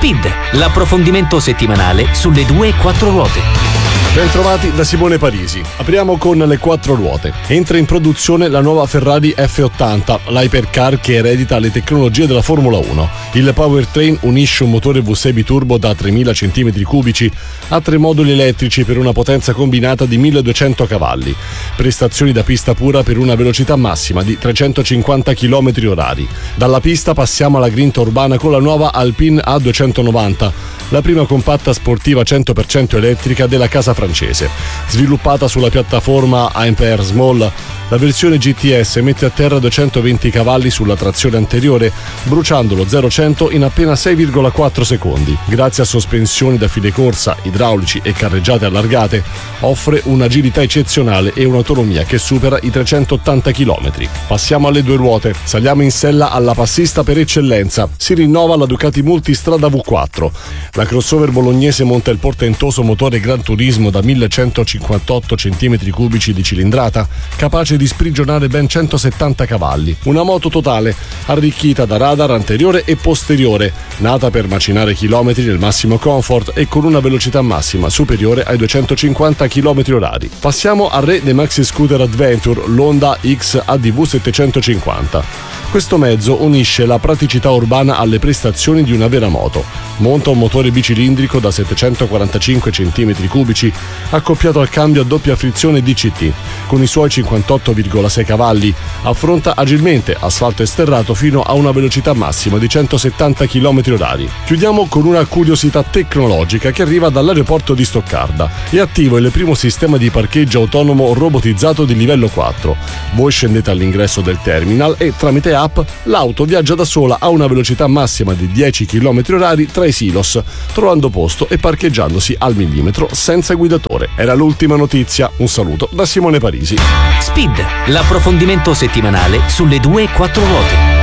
Speed, l'approfondimento settimanale sulle 2 e 4 ruote. Bentrovati da Simone Parisi. Apriamo con le 4 ruote. Entra in produzione la nuova Ferrari F80, l'hypercar che eredita le tecnologie della Formula 1. Il powertrain unisce un motore V6 biturbo da 3000 cm3 a 3 moduli elettrici per una potenza combinata di 1200 cavalli. Prestazioni da pista pura per una velocità massima di 350 km/h. Dalla pista passiamo alla grinta urbana con la nuova Alpine A290, la prima compatta sportiva 100% elettrica della casa francese. Sviluppata sulla piattaforma Ampere Small, la versione GTS mette a terra 220 cavalli sulla trazione anteriore, bruciando lo 0-100 in appena 6,4 secondi. Grazie a sospensioni da fine corsa, idraulici e carreggiate allargate, offre un'agilità eccezionale e un'autonomia che supera i 380 km. Passiamo alle 2 ruote. Saliamo in sella alla passista per eccellenza. Si rinnova la Ducati Multistrada V4. La crossover bolognese monta il portentoso motore Gran Turismo da 1158 cm3 di cilindrata, capace di sprigionare ben 170 cavalli. Una moto totale, arricchita da radar anteriore e posteriore, nata per macinare chilometri nel massimo comfort e con una velocità massima superiore ai 250 km/h. Passiamo al re dei maxi scooter adventure, l'Honda X ADV 750. Questo mezzo unisce la praticità urbana alle prestazioni di una vera moto. Monta un motore bicilindrico da 745 cm3 accoppiato al cambio a doppia frizione DCT. Con i suoi 58,6 cavalli affronta agilmente asfalto e sterrato fino a una velocità massima di 170 km/h. Chiudiamo con una curiosità tecnologica che arriva dall'aeroporto di Stoccarda. È attivo il primo sistema di parcheggio autonomo robotizzato di livello 4. Voi scendete all'ingresso del terminal e tramite app l'auto viaggia da sola a una velocità massima di 10 km/h tra i silos, trovando posto e parcheggiandosi al millimetro senza guidatore. Era l'ultima notizia. Un saluto da Simone Parisi. Speed, l'approfondimento settimanale sulle 2 e 4 ruote.